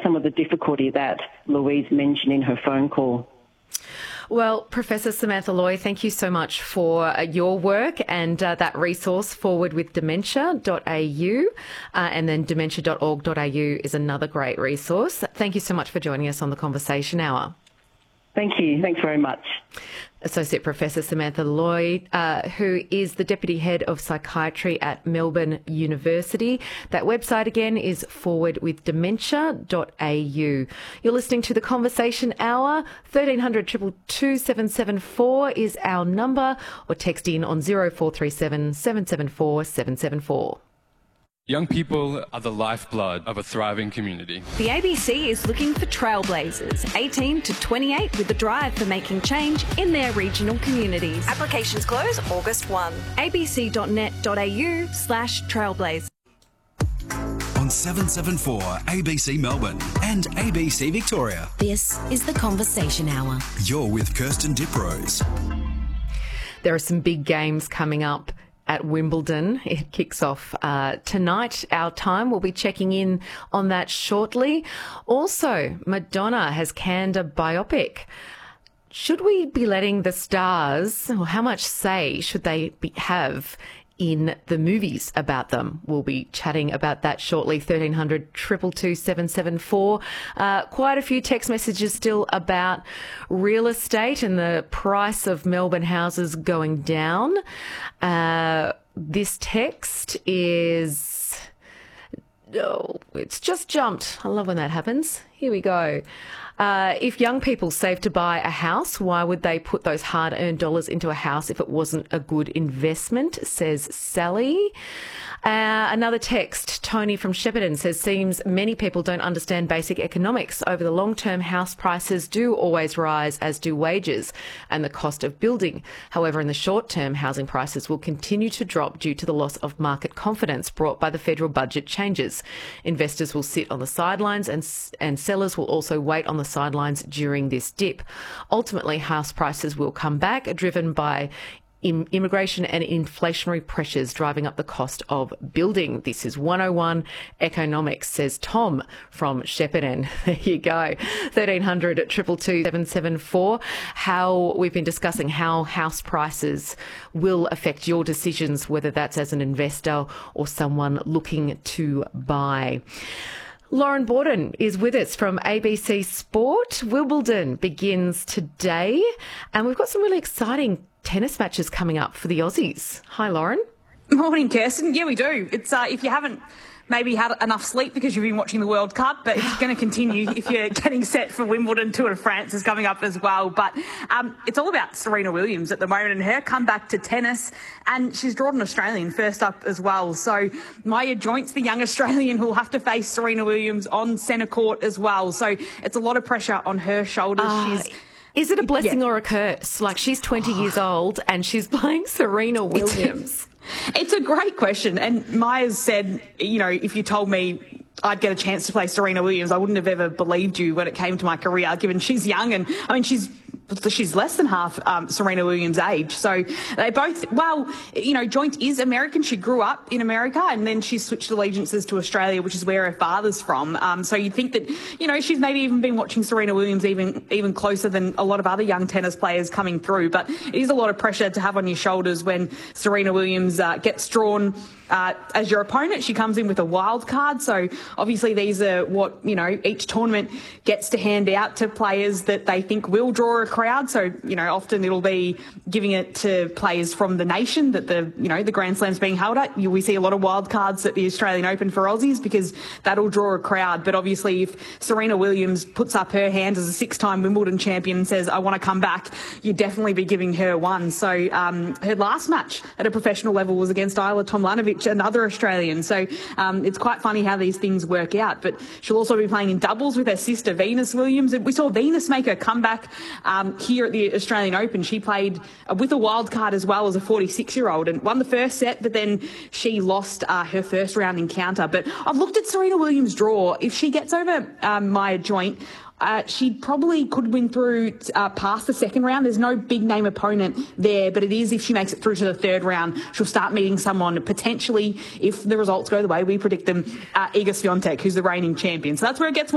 some of the difficulty that Louise mentioned in her phone call. Well, Professor Samantha Loy, thank you so much for your work and that resource, forwardwithdementia.au, and then dementia.org.au is another great resource. Thank you so much for joining us on the Conversation Hour. Thank you. Thanks very much. Associate Professor Samantha Loy, who is the Deputy Head of Psychiatry at Melbourne University. That website again is forwardwithdementia.au. You're listening to the Conversation Hour. 1300 222 774 is our number, or text in on 0437 774 774. Young people are the lifeblood of a thriving community. The ABC is looking for trailblazers, 18 to 28, with a drive for making change in their regional communities. Applications close August 1. abc.net.au/trailblaze. On 774 ABC Melbourne and ABC Victoria. This is the Conversation Hour. You're with Kirsten Diprose. There are some big games coming up at Wimbledon. It kicks off tonight, our time. We'll be checking in on that shortly. Also, Madonna has canned a biopic. Should we be letting the stars, or how much say should they have in the movies about them? We'll be chatting about that shortly. 1300 222 774. Quite a few text messages still about real estate and the price of Melbourne houses going down. This text is... Oh, it's just jumped. I love when that happens. Here we go. If young people save to buy a house, why would they put those hard-earned dollars into a house if it wasn't a good investment, says Sally. Another text, Tony from Shepparton says, seems many people don't understand basic economics. Over the long term, house prices do always rise, as do wages and the cost of building. However, in the short term, housing prices will continue to drop due to the loss of market confidence brought by the federal budget changes. Investors will sit on the sidelines and sellers will also wait on the sidelines during this dip. Ultimately, house prices will come back, driven by immigration and inflationary pressures driving up the cost of building. This is 101 Economics, says Tom from Shepparton. There you go. 1300 222 774. How we've been discussing how house prices will affect your decisions, whether that's as an investor or someone looking to buy. Lauren Borden is with us from ABC Sport. Wimbledon begins today, and we've got some really exciting tennis matches coming up for the Aussies. Hi, Lauren. Morning, Kirsten. Yeah, we do. It's if you haven't maybe had enough sleep because you've been watching the World Cup, but it's going to continue if you're getting set for Wimbledon. Tour de France is coming up as well. But it's all about Serena Williams at the moment and her comeback to tennis. And she's drawn an Australian first up as well. So Maya Joynt's the young Australian who'll have to face Serena Williams on centre court as well. So it's a lot of pressure on her shoulders. Is it a blessing or a curse? Like, she's 20 years old and she's playing Serena Williams. It's a great question. And Maya's said, you know, if you told me I'd get a chance to play Serena Williams, I wouldn't have ever believed you when it came to my career, given she's young. And, I mean, she's less than half Serena Williams' age. So they both, well, you know, Joynt is American. She grew up in America and then she switched allegiances to Australia, which is where her father's from. So you'd think that, you know, she's maybe even been watching Serena Williams even closer than a lot of other young tennis players coming through. But it is a lot of pressure to have on your shoulders when Serena Williams gets drawn as your opponent. She comes in with a wild card. So obviously these are what, you know, each tournament gets to hand out to players that they think will draw a crowd. So, you know, often it'll be giving it to players from the nation that the Grand Slam's being held at. We see a lot of wild cards at the Australian Open for Aussies because that'll draw a crowd. But obviously if Serena Williams puts up her hand as a 6-time Wimbledon champion and says, I want to come back, you'd definitely be giving her one. So her last match at a professional level was against Isla Tomljanovic, another Australian. So it's quite funny how these things work out. But she'll also be playing in doubles with her sister Venus Williams. And we saw Venus make her comeback here at the Australian Open. She played with a wild card as well as a 46-year-old and won the first set, but then she lost her first round encounter. But I've looked at Serena Williams' draw. If she gets over Maya Joynt, she probably could win through past the second round. There's no big name opponent there, but it is if she makes it through to the third round, she'll start meeting someone potentially, if the results go the way we predict them, Iga Swiatek, who's the reigning champion. So that's where it gets more